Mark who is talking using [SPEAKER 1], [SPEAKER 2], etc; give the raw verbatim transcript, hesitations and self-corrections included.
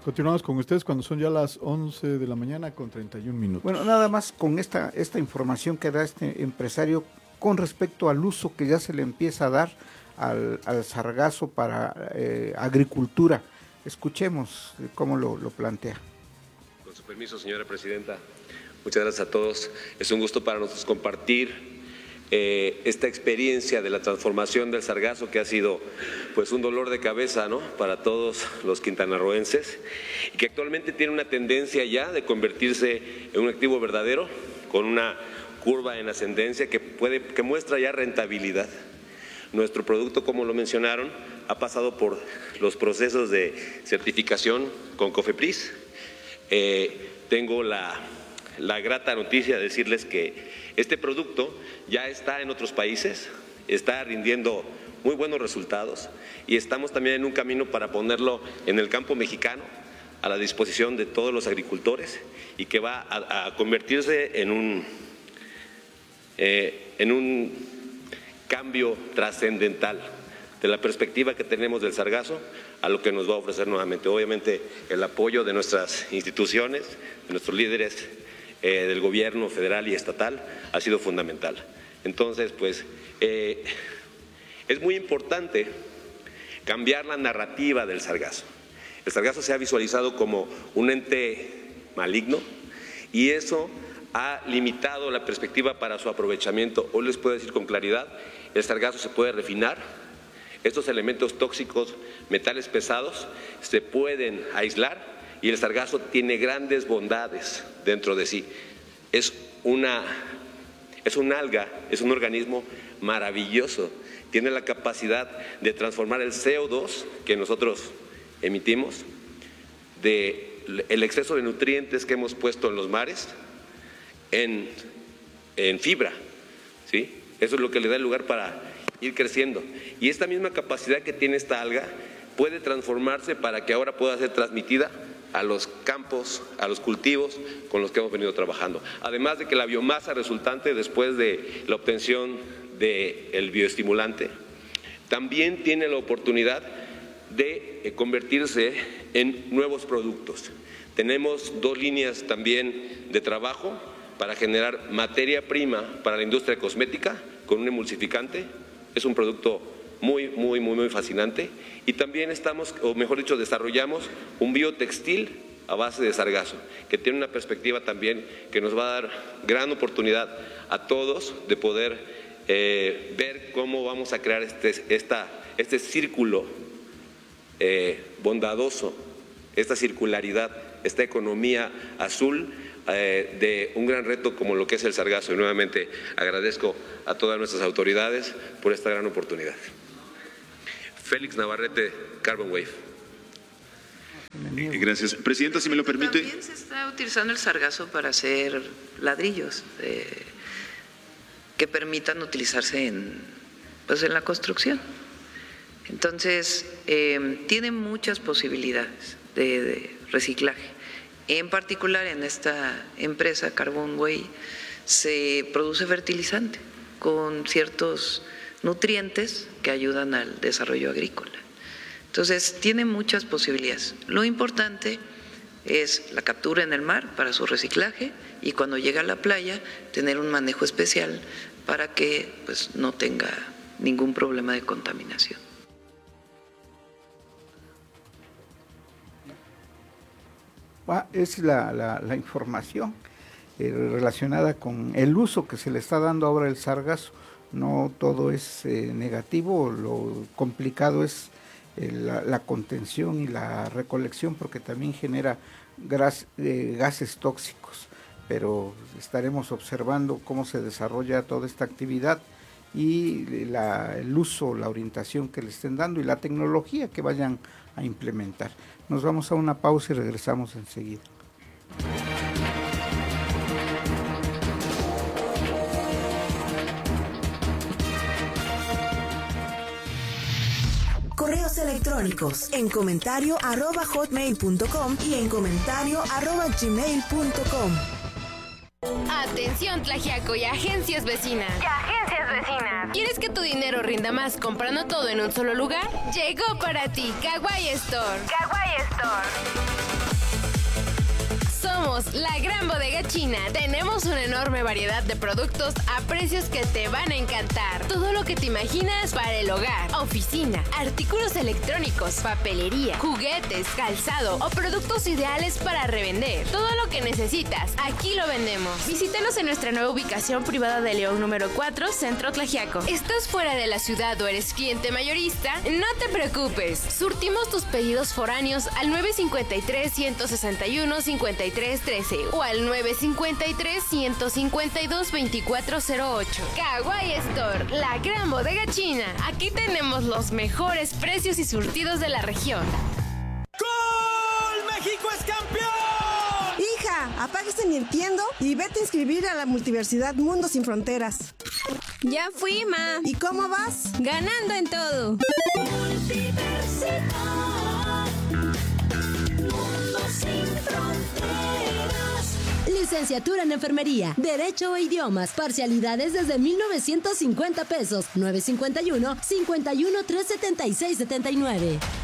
[SPEAKER 1] Continuamos con ustedes cuando son ya las once de la mañana con treinta y un minutos.
[SPEAKER 2] Bueno, nada más con esta, esta información que da este empresario con respecto al uso que ya se le empieza a dar al, al sargazo para eh, agricultura. Escuchemos cómo lo, lo plantea.
[SPEAKER 3] Con su permiso, señora presidenta. Muchas gracias a todos. Es un gusto para nosotros compartir Eh, esta experiencia de la transformación del sargazo, que ha sido pues un dolor de cabeza, ¿no?, para todos los quintanarroenses, y que actualmente tiene una tendencia ya de convertirse en un activo verdadero, con una curva en ascendencia que, puede, que muestra ya rentabilidad. Nuestro producto, como lo mencionaron, ha pasado por los procesos de certificación con COFEPRIS. Eh, tengo la, la grata noticia de decirles que este producto ya está en otros países, está rindiendo muy buenos resultados y estamos también en un camino para ponerlo en el campo mexicano a la disposición de todos los agricultores y que va a, a convertirse en un, eh, en un cambio trascendental de la perspectiva que tenemos del sargazo a lo que nos va a ofrecer nuevamente. Obviamente el apoyo de nuestras instituciones, de nuestros líderes, Eh, del gobierno federal y estatal ha sido fundamental. Entonces, pues, eh, es muy importante cambiar la narrativa del sargazo. El sargazo se ha visualizado como un ente maligno y eso ha limitado la perspectiva para su aprovechamiento. Hoy les puedo decir con claridad, el sargazo se puede refinar, estos elementos tóxicos, metales pesados, se pueden aislar y el sargazo tiene grandes bondades dentro de sí. Es una, es un alga, es un organismo maravilloso. Tiene la capacidad de transformar el C O dos que nosotros emitimos, de el exceso de nutrientes que hemos puesto en los mares, en, en fibra, ¿sí? Eso es lo que le da el lugar para ir creciendo. Y esta misma capacidad que tiene esta alga puede transformarse para que ahora pueda ser transmitida a los campos, a los cultivos con los que hemos venido trabajando. Además de que la biomasa resultante después de la obtención del bioestimulante también tiene la oportunidad de convertirse en nuevos productos. Tenemos dos líneas también de trabajo para generar materia prima para la industria cosmética con un emulsificante. Es un producto muy, muy, muy, muy fascinante. Y también estamos, o mejor dicho, desarrollamos un biotextil a base de sargazo, que tiene una perspectiva también que nos va a dar gran oportunidad a todos de poder eh, ver cómo vamos a crear este, esta, este círculo eh, bondadoso, esta circularidad, esta economía azul eh, de un gran reto como lo que es el sargazo. Y nuevamente agradezco a todas nuestras autoridades por esta gran oportunidad. Félix Navarrete, Carbon Wave.
[SPEAKER 4] Gracias. Presidenta, si me lo permite.
[SPEAKER 5] También se está utilizando el sargazo para hacer ladrillos eh, que permitan utilizarse en, pues en la construcción. Entonces, eh, tiene muchas posibilidades de, de reciclaje. En particular, en esta empresa, Carbon Wave, se produce fertilizante con ciertos nutrientes que ayudan al desarrollo agrícola. Entonces, tiene muchas posibilidades. Lo importante es la captura en el mar para su reciclaje y cuando llega a la playa, tener un manejo especial para que pues, no tenga ningún problema de contaminación.
[SPEAKER 2] Es la, la, la información eh, relacionada con el uso que se le está dando ahora al sargazo. No todo es eh, negativo, lo complicado es eh, la, la contención y la recolección, porque también genera gras, eh, gases tóxicos, pero estaremos observando cómo se desarrolla toda esta actividad y la, el uso, la orientación que le estén dando y la tecnología que vayan a implementar. Nos vamos a una pausa y regresamos enseguida.
[SPEAKER 6] Correos electrónicos en comentario arroba hotmail punto com y en comentario arroba gmail punto com.
[SPEAKER 7] Atención Tlaxiaco y agencias vecinas.
[SPEAKER 8] Y agencias vecinas.
[SPEAKER 7] ¿Quieres que tu dinero rinda más comprando todo en un solo lugar? Llegó para ti Kawaii Store.
[SPEAKER 8] Kawaii Store.
[SPEAKER 7] Somos la Gran Bodega China. Tenemos una enorme variedad de productos a precios que te van a encantar. Todo lo que te imaginas para el hogar, oficina, artículos electrónicos, papelería, juguetes, calzado o productos ideales para revender. Todo lo que necesitas, aquí lo vendemos.
[SPEAKER 8] Visítanos en nuestra nueva ubicación privada de León número cuatro, Centro Tlaxiaco.
[SPEAKER 7] ¿Estás fuera de la ciudad o eres cliente mayorista? No te preocupes. Surtimos tus pedidos foráneos al nueve cinco tres, uno seis uno, cinco tres uno tres o al nueve cinco tres, uno cinco dos, dos cuatro cero ocho. Kawaii Store, la Gran Bodega China. Aquí tenemos los mejores precios y surtidos de la región.
[SPEAKER 9] ¡Gol! ¡México es campeón!
[SPEAKER 10] Hija, apaga este Nintendo y vete a inscribir a la Multiversidad Mundo Sin Fronteras.
[SPEAKER 8] Ya fui, ma.
[SPEAKER 10] ¿Y cómo vas?
[SPEAKER 8] Ganando en todo.
[SPEAKER 11] Multiversidad Mundo Sin Fronteras.
[SPEAKER 12] Licenciatura en Enfermería, Derecho e Idiomas, parcialidades desde mil novecientos cincuenta pesos, nueve cinco uno, cinco uno, tres siete seis siete nueve.